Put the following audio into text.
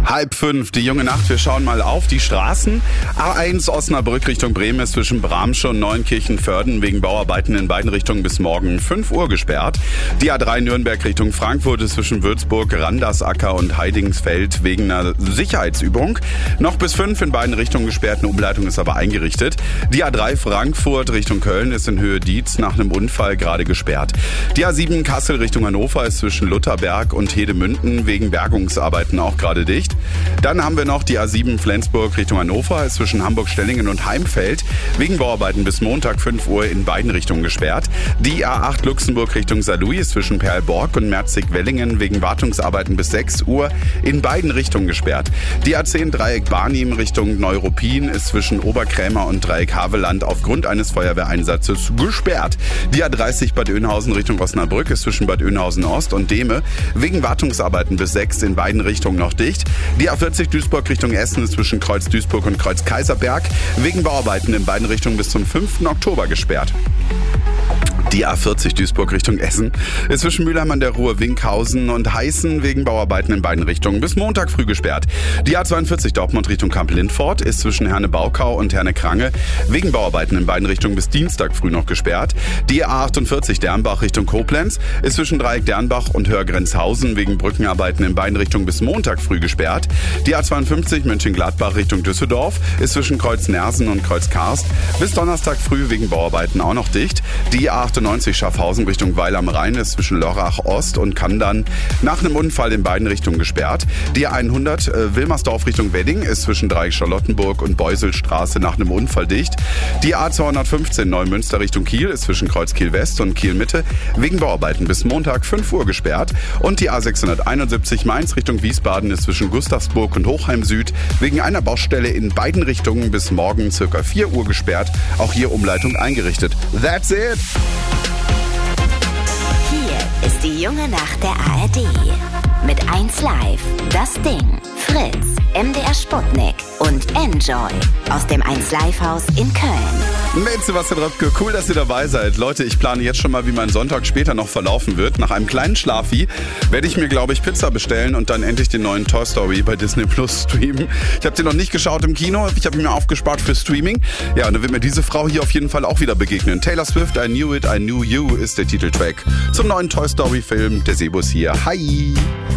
4:30, die junge Nacht. Wir schauen mal auf die Straßen. A1 Osnabrück Richtung Bremen ist zwischen Bramsche und Neunkirchen-Vörden wegen Bauarbeiten in beiden Richtungen bis morgen 5 Uhr gesperrt. Die A3 Nürnberg Richtung Frankfurt ist zwischen Würzburg, Randersacker und Heidingsfeld wegen einer Sicherheitsübung noch bis 5 in beiden Richtungen gesperrt. Eine Umleitung ist aber eingerichtet. Die A3 Frankfurt Richtung Köln ist in Höhe Dietz nach einem Unfall gerade gesperrt. Die A7 Kassel Richtung Hannover ist zwischen Lutherberg und Hedemünden wegen Bergungsarbeiten auch gerade dicht. Dann haben wir noch die A7 Flensburg Richtung Hannover, ist zwischen Hamburg-Stellingen und Heimfeld wegen Bauarbeiten bis Montag 5 Uhr in beiden Richtungen gesperrt. Die A8 Luxemburg Richtung Saarlouis ist zwischen Perlborg und Merzig-Wellingen wegen Wartungsarbeiten bis 6 Uhr in beiden Richtungen gesperrt. Die A10 Dreieck Barnim Richtung Neuruppin ist zwischen Oberkrämer und Dreieck Haveland aufgrund eines Feuerwehreinsatzes gesperrt. Die A30 Bad Oeynhausen Richtung Osnabrück ist zwischen Bad Oeynhausen Ost und Dehme wegen Wartungsarbeiten bis 6 in beiden Richtungen noch dicht. Die A40 Duisburg Richtung Essen ist zwischen Kreuz Duisburg und Kreuz Kaiserberg wegen Bauarbeiten in beiden Richtungen bis zum 5. Oktober gesperrt. Die A40 Duisburg Richtung Essen ist zwischen Mülheim an der Ruhr, Winkhausen und Heißen wegen Bauarbeiten in beiden Richtungen bis Montag früh gesperrt. Die A42 Dortmund Richtung Kamp-Lindfort ist zwischen Herne-Baukau und Herne-Krange wegen Bauarbeiten in beiden Richtungen bis Dienstag früh noch gesperrt. Die A48 Dernbach Richtung Koblenz ist zwischen Dreieck Dernbach und Hörgrenzhausen wegen Brückenarbeiten in beiden Richtungen bis Montag früh gesperrt. Die A52 Mönchengladbach Richtung Düsseldorf ist zwischen Kreuz Nersen und Kreuz Karst bis Donnerstag früh wegen Bauarbeiten auch noch dicht. Die A98 Schaffhausen Richtung Weil am Rhein ist zwischen Lörrach Ost und Kandern nach einem Unfall in beiden Richtungen gesperrt. Die A100 Wilmersdorf Richtung Wedding ist zwischen Dreieck Charlottenburg und Beuselstraße nach einem Unfall dicht. Die A215 Neumünster Richtung Kiel ist zwischen Kreuz Kiel West und Kiel Mitte wegen Bauarbeiten bis Montag 5 Uhr gesperrt. Und die A671 Mainz Richtung Wiesbaden ist zwischen Gustavsburg und Hochheim Süd wegen einer Baustelle in beiden Richtungen bis morgen ca. 4 Uhr gesperrt. Auch hier Umleitung eingerichtet. That's it! Hier ist die junge Nacht der ARD. Mit 1 Live, Das Ding, Fritz, MDR Sputnik und Enjoy aus dem 1 Live Haus in Köln. Mit Sebastian Röpke, cool, dass ihr dabei seid. Leute, ich plane jetzt schon mal, wie mein Sonntag später noch verlaufen wird. Nach einem kleinen Schlafi werde ich mir, glaube ich, Pizza bestellen und dann endlich den neuen Toy Story bei Disney Plus streamen. Ich habe den noch nicht geschaut im Kino, ich habe ihn mir aufgespart für Streaming. Ja, und dann wird mir diese Frau hier auf jeden Fall auch wieder begegnen. Taylor Swift, I Knew It, I Knew You ist der Titeltrack zum neuen Toy Story Film. Der Sebus hier. Hi!